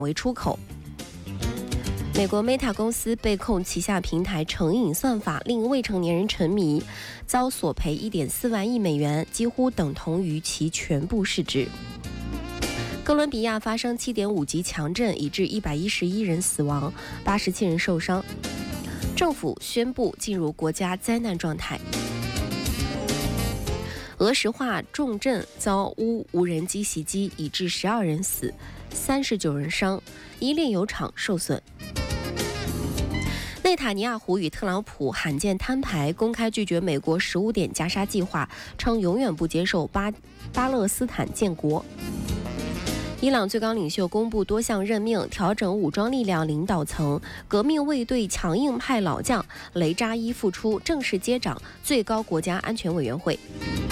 为出口。美国 Meta 公司被控旗下平台成瘾算法令未成年人沉迷，遭索赔1.4万亿美元，几乎等同于其全部市值。哥伦比亚发生7.5级强震，已致111人死亡，87人受伤。政府宣布进入国家灾难状态。俄石化重镇遭无人机袭击，已致12人死，39人伤，一炼油厂受损。内塔尼亚胡与特朗普罕见摊牌，公开拒绝美国15点加沙计划，称永远不接受巴勒斯坦建国。伊朗最高领袖公布多项任命，调整武装力量领导层，革命卫队强硬派老将雷扎伊复出，正式接掌最高国家安全委员会。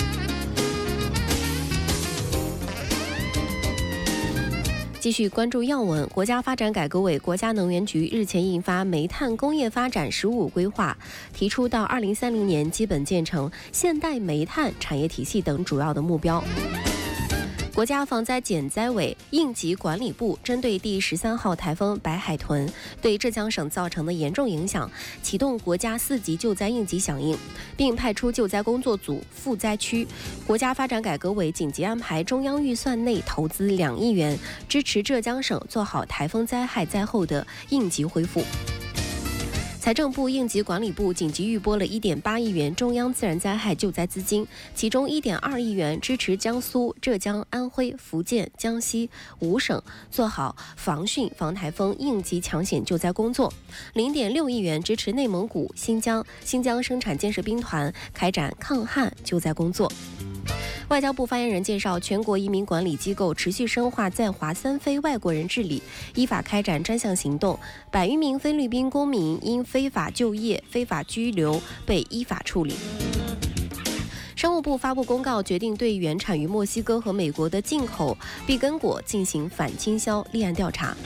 继续关注要闻，国家发展改革委、国家能源局日前印发《煤炭工业发展15规划》，提出到2030年基本建成现代煤炭产业体系等主要的目标。国家防灾减灾委应急管理部针对第13号台风白海豚对浙江省造成的严重影响，启动国家4级救灾应急响应，并派出救灾工作组赴灾区。国家发展改革委紧急安排中央预算内投资2亿元，支持浙江省做好台风灾害灾后的应急恢复。财政部应急管理部紧急预拨了1.8亿元中央自然灾害救灾资金，其中1.2亿元支持江苏、浙江、安徽、福建、江西5省做好防汛防台风应急抢险救灾工作，0.6亿元支持内蒙古、新疆生产建设兵团开展抗旱救灾工作。外交部发言人介绍，全国移民管理机构持续深化在华3非外国人治理，依法开展专项行动，100余名菲律宾公民因非法就业、非法居留被依法处理。商务部发布公告，决定对原产于墨西哥和美国的进口碧根果进行反倾销立案调查。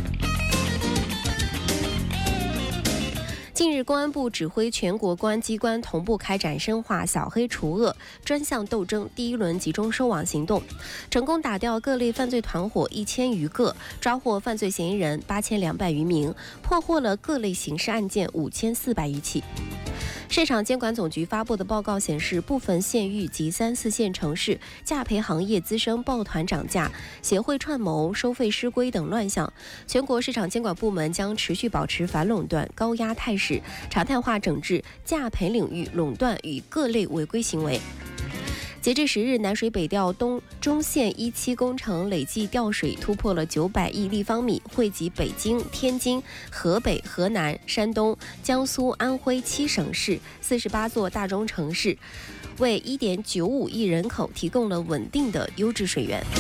近日，公安部指挥全国公安机关同步开展深化扫黑除恶专项斗争第1轮集中收网行动，成功打掉各类犯罪团伙1000余个，抓获犯罪嫌疑人8200余名，破获了各类刑事案件5400余起。市场监管总局发布的报告显示，部分县域及3、4线城市价培行业滋生抱团涨价、协会串谋、收费失规等乱象。全国市场监管部门将持续保持反垄断高压态势，常态化整治价培领域垄断与各类违规行为。截至10日，南水北调东中线1期工程累计调水突破了900亿立方米，惠及北京、天津、河北、河南、山东、江苏、安徽7省市48座大中城市，为1.95亿人口提供了稳定的优质水源。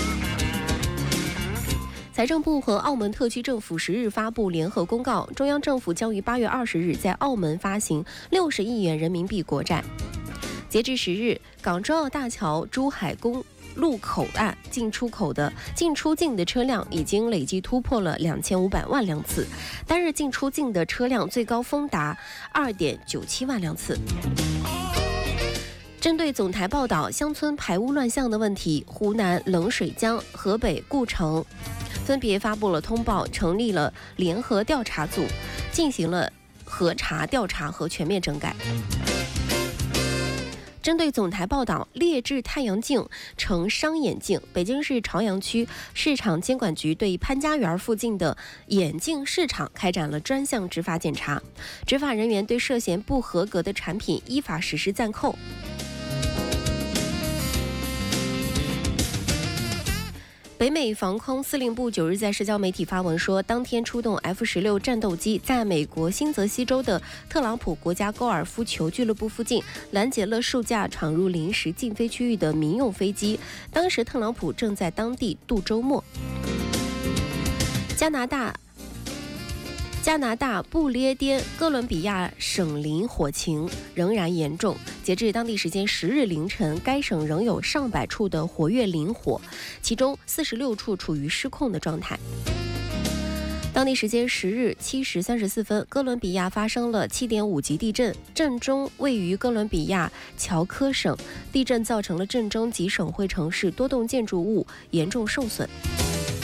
财政部和澳门特区政府10日发布联合公告，中央政府将于8月20日在澳门发行60亿元人民币国债。截至10日，港珠澳大桥珠海公路口岸进出境的车辆已经累计突破了2500万辆次，单日进出境的车辆最高峰达2.97万辆次。针对总台报道乡村排污乱象的问题，湖南冷水江、河北故城分别发布了通报，成立了联合调查组，进行了核查调查和全面整改。针对总台报道劣质太阳镜成伤眼镜，北京市朝阳区市场监管局对潘家园附近的眼镜市场开展了专项执法检查，执法人员对涉嫌不合格的产品依法实施暂扣。北美防空司令部9日在社交媒体发文说，当天出动 F-16战斗机在美国新泽西州的特朗普国家高尔夫球俱乐部附近拦截了数架闯入临时禁飞区域的民用飞机，当时特朗普正在当地度周末。加拿大不列颠哥伦比亚省林火情仍然严重，截至当地时间10日凌晨，该省仍有上百处的活跃林火，其中46处处于失控的状态。当地时间10日7时34分，哥伦比亚发生了7.5级地震，震中位于哥伦比亚乔科省，地震造成了震中及省会城市多栋建筑物严重受损。